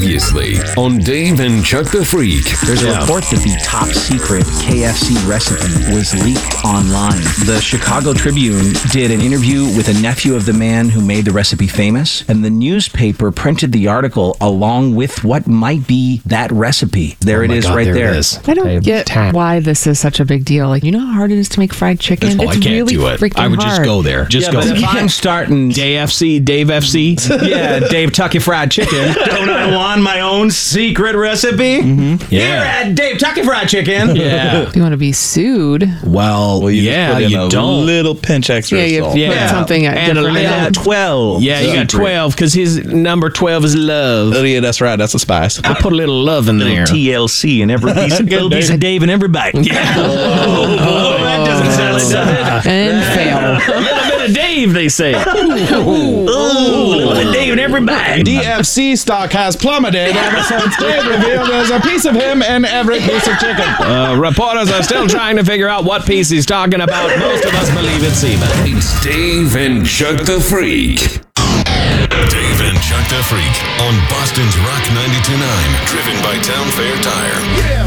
Previously on Dave and Chuck the Freak. There's a report that the top secret KFC recipe was leaked online. The Chicago Tribune did an interview with a nephew of the man who made the recipe famous, and the newspaper printed the article along with what might be that recipe. There it is, right there. I don't get why this is such a big deal. Like, you know how hard it is to make fried chicken? I can't really do it. freaking I would just hard. go there. Just go But there. if I'm starting, Dave FC. yeah, Dave Tucky Fried Chicken, don't I want my own secret recipe? Yeah. Here at Dave Tucky Fried Chicken. Yeah. Do you want to be sued? Well, yeah, you don't. Little pinch extra Yeah, you salt. put something at And different I got ends. 12. Yeah, you got 12 because his number 12 is love. Oh, yeah, that's right. That's a spice. I put a little love in there. TLC in every piece, little piece of Dave in every bite. Yeah. Oh, that doesn't sound like does it? And fail. A little bit of Dave, they say. Ooh, a little bit of Dave in every bite. DFC stock has plummeted ever since Dave revealed there's a piece of him in every piece of chicken. Reporters are still trying to figure out what piece he's talking about. Most of us believe it's semen. It's Dave and Chuck the Freak. Dave and Chuck the Freak on Boston's Rock 92.9. Driven by Town Fair Tire.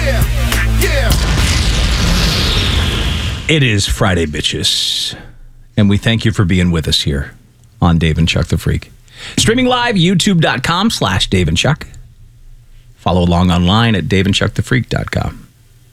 It is Friday, bitches. And we thank you for being with us here on Dave and Chuck the Freak. Streaming live, youtube.com/Dave and Chuck. Follow along online at daveandchuckthefreak.com.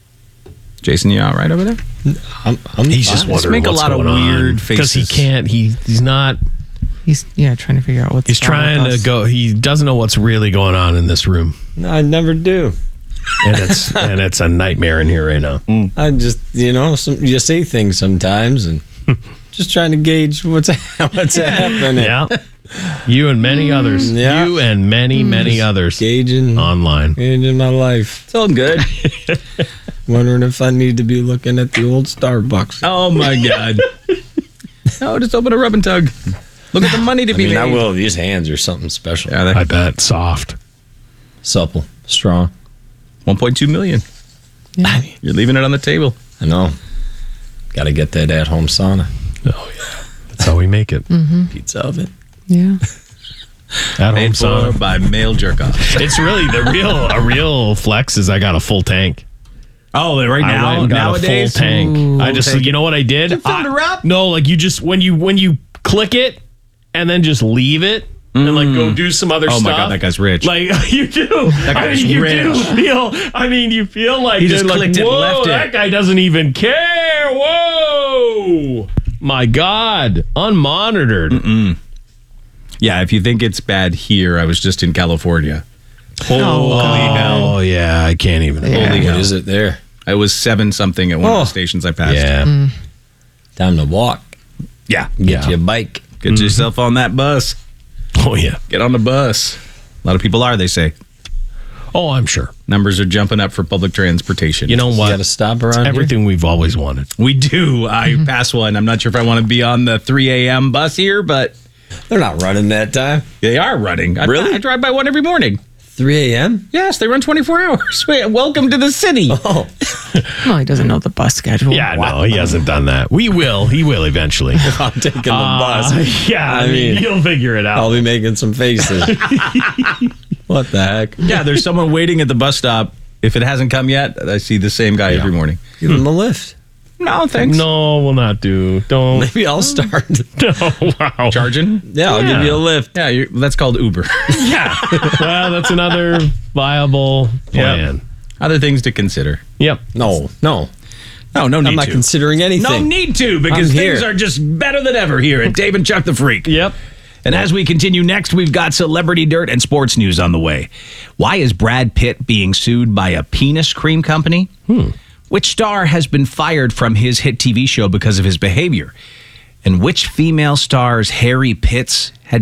Jason, you all right over there? He's just wondering make a what's lot of going on. weird Because he faces. can't. He's not. He's trying to figure out what's He's wrong trying with to us. go. He doesn't know what's really going on in this room, I never do. and it's a nightmare in here right now. I just, you say things sometimes and just trying to gauge what's happening. Yeah, you and many others. Yeah. You and many others Gauging online. my life. It's all good. Wondering if I need to be looking at the old Starbucks. Oh, my God. No, just open a rub and tug. Look at the money to be made. I will. These hands are something special. Yeah, I bet soft. Supple, strong. 1.2 million. Yeah. You're leaving it on the table. I know. Got to get that at-home sauna. Oh yeah, that's how we make it. Pizza oven. Yeah. At home Paid for sauna. by male jerk off. It's really a real flex is I got a full tank. Oh, right I now, went and got nowadays? a full tank. Ooh. I just, you know what I did? You filled her up? No, like you just when you click it and then just leave it and like go do some other Oh, stuff. my God, that guy's rich. Like you do. That guy's you rich. do feel. I mean, you feel like He just they're clicked like, it and whoa, left it." that guy doesn't even care. Whoa, my God, unmonitored. Yeah, if you think it's bad here, I was just in California. Holy hell. Oh yeah, I can't even. Yeah. Holy What hell. is it there? I was 7-something at one of the stations I passed. Yeah, Time to walk. Yeah. Get you a bike. Get yourself on that bus. oh yeah. Get on the bus. A lot of people are, they say. Oh, I'm sure. Numbers are jumping up for public transportation. You know You what? got to stop around here. Everything we've always wanted. We do. I pass one. I'm not sure if I want to be on the 3 a.m. bus here, but They're not running that time. they are running. Really? I drive by one every morning. 3 a.m.? Yes, they run 24 hours. Wait, welcome to the city. Oh, Well, he doesn't know the bus schedule. Yeah, no, he hasn't done that. We will. He will eventually. I'm taking the bus. Yeah, I I mean, mean, he'll figure it I'll out. be making some faces. What the heck? Yeah, there's someone waiting at the bus stop. If it hasn't come yet, I see the same guy every morning. Give him a lift. No, thanks. No, we'll not do. Don't. Maybe I'll start. No, wow. Charging? Yeah, I'll give you a lift. Yeah, that's called Uber. Yeah. Well, that's another viable plan. Other things to consider. Yep. No. No need I'm not to. considering anything. No need to, because I'm things here. are just better than ever here at Dave and Chuck the Freak. Yep. And as we continue next, we've got celebrity dirt and sports news on the way. Why is Brad Pitt being sued by a penis cream company? Which star has been fired from his hit TV show because of his behavior? And which female star's hairy pits had